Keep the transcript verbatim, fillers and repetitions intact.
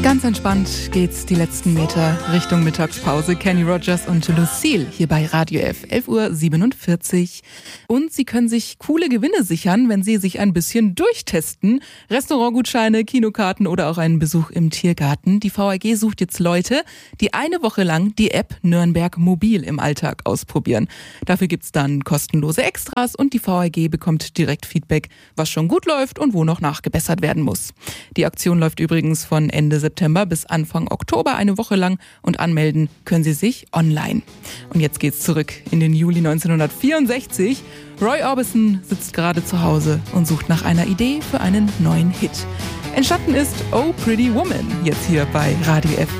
Ganz entspannt geht's die letzten Meter Richtung Mittagspause. Kenny Rogers und Lucille hier bei Radio F, elf Uhr siebenundvierzig. Und Sie können sich coole Gewinne sichern, wenn Sie sich ein bisschen durchtesten. Restaurantgutscheine, Kinokarten oder auch einen Besuch im Tiergarten. Die V A G sucht jetzt Leute, die eine Woche lang die App Nürnberg Mobil im Alltag ausprobieren. Dafür gibt's dann kostenlose Extras und die V A G bekommt direkt Feedback, was schon gut läuft und wo noch nachgebessert werden muss. Die Aktion läuft übrigens von Ende September bis Anfang Oktober eine Woche lang und anmelden können Sie sich online. Und jetzt geht's zurück in den Juli neunzehnhundertvierundsechzig. Roy Orbison sitzt gerade zu Hause und sucht nach einer Idee für einen neuen Hit. Entstanden ist Oh Pretty Woman, jetzt hier bei Radio F.